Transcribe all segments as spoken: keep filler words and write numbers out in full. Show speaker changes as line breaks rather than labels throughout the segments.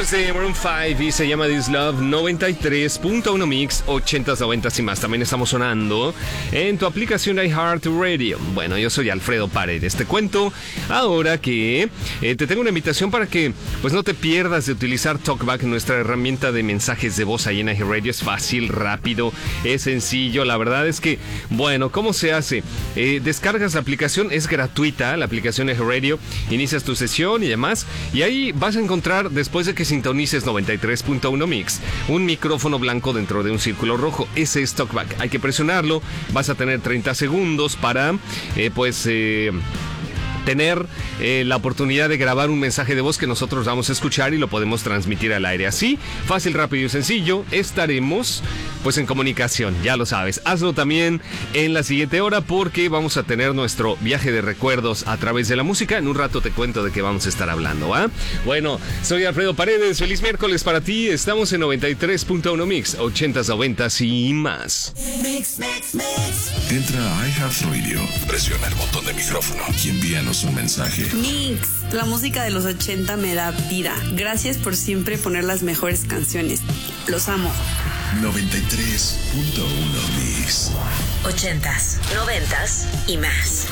Esto es de Maroon cinco y se llama This Love. Noventa y tres punto uno Mix, ochentas, noventas y más. También estamos sonando en tu aplicación iHeartRadio. Bueno, yo soy Alfredo Paredes. Te cuento ahora que eh, te tengo una invitación para que pues no te pierdas de utilizar TalkBack, nuestra herramienta de mensajes de voz ahí en iHeartRadio. Es fácil, rápido, es sencillo. La verdad es que, bueno, ¿cómo se hace? Eh, descargas la aplicación, es gratuita, la aplicación iHeartRadio. Inicias tu sesión y demás. Y ahí vas a encontrar, después de que sintonices noventa y tres punto uno Mix, un micrófono blanco dentro de un círculo rojo. Ese es TalkBack. Hay que presionarlo. Vas a tener treinta segundos para, eh, pues... Eh, tener eh, la oportunidad de grabar un mensaje de voz que nosotros vamos a escuchar y lo podemos transmitir al aire. Así, fácil, rápido y sencillo, estaremos pues en comunicación, ya lo sabes. Hazlo también en la siguiente hora porque vamos a tener nuestro viaje de recuerdos a través de la música. En un rato te cuento de qué vamos a estar hablando, ¿ah? Bueno, soy Alfredo Paredes, feliz miércoles para ti. Estamos en noventa y tres punto uno Mix, ochentas, noventas y más.
Mix, mix, mix. Entra a iHeartRadio, presiona el botón de micrófono y envíanos un mensaje.
Mix, la música de los ochenta me da vida. Gracias por siempre poner las mejores canciones. Los amo.
noventa y tres punto uno Mix.
Ochentas, noventas y más.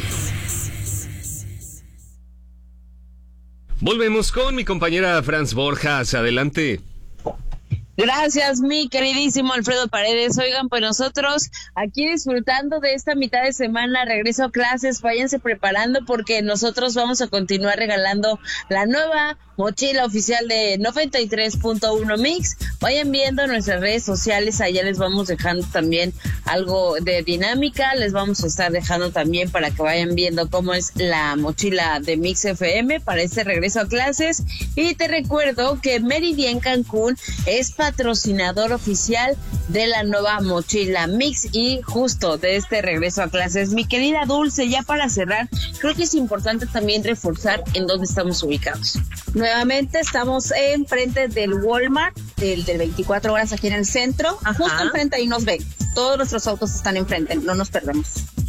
Volvemos con mi compañera Franz Borjas. Adelante.
Gracias, mi queridísimo Alfredo Paredes. Oigan, pues nosotros aquí disfrutando de esta mitad de semana, regreso a clases, váyanse preparando porque nosotros vamos a continuar regalando la nueva mochila oficial de noventa y tres punto uno Mix. Vayan viendo nuestras redes sociales, allá les vamos dejando también algo de dinámica, les vamos a estar dejando también para que vayan viendo cómo es la mochila de Mix F M para este regreso a clases. Y te recuerdo que Meridian Cancún es patrocinador oficial de la nueva mochila Mix y justo de este regreso a clases. Mi querida Dulce, ya para cerrar, creo que es importante también reforzar en dónde estamos ubicados.
Nuevamente estamos enfrente del Walmart, del de veinticuatro horas aquí en el centro. Ajá. Justo enfrente ahí nos ven. Todos nuestros autos están enfrente, no nos perdemos.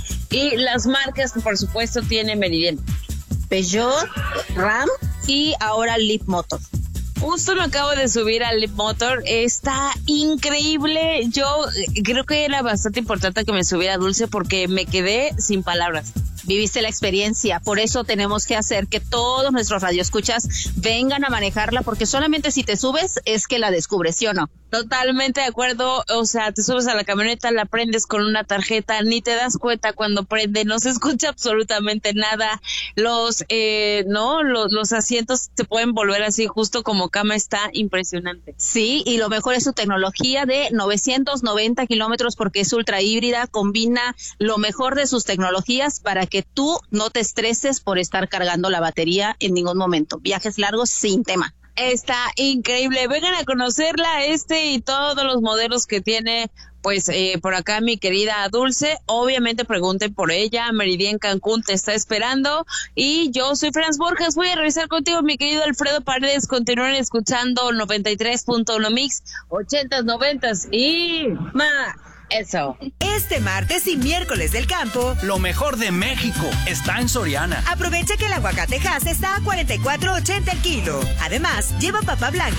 Y las marcas que por supuesto tiene Meridian:
Peugeot, Ram y ahora Leap Motor.
Justo me acabo de subir al Leap Motor, está increíble. Yo creo que era bastante importante que me subiera, Dulce, porque me quedé sin palabras.
Viviste la experiencia, por eso tenemos que hacer que todos nuestros radioescuchas vengan a manejarla, porque solamente si te subes es que la descubres, ¿sí o no?
Totalmente de acuerdo, o sea, te subes a la camioneta, la prendes con una tarjeta, ni te das cuenta cuando prende, no se escucha absolutamente nada, los, eh, no, los, los asientos se pueden volver así justo como cama, está impresionante.
Sí, y lo mejor es su tecnología de novecientos noventa kilómetros porque es ultra híbrida, combina lo mejor de sus tecnologías para que tú no te estreses por estar cargando la batería en ningún momento. Viajes largos sin tema.
Está increíble, vengan a conocerla, este y todos los modelos que tiene, pues eh, por acá mi querida Dulce. Obviamente pregunten por ella, Meridian Cancún te está esperando. Y yo soy Franz Borjas, voy a regresar contigo, mi querido Alfredo Paredes. Continúen escuchando noventa y tres punto uno Mix, ochentas, noventas y más. Eso.
Este martes y miércoles del campo,
lo mejor de México está en Soriana.
Aprovecha que el aguacate Hass está a cuarenta y cuatro ochenta el kilo. Además, lleva papa blanca